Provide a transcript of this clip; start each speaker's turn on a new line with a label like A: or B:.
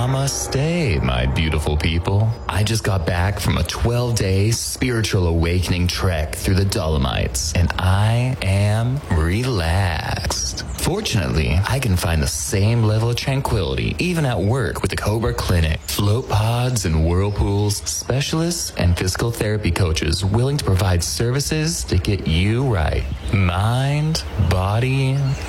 A: Namaste, my beautiful people. I just got back from a 12-day spiritual awakening trek through the Dolomites, and I am relaxed. Fortunately, I can find the same level of tranquility even at work with the Cobra Clinic. Float pods and whirlpools, specialists and physical therapy coaches willing to provide services to get you right. Mind, body,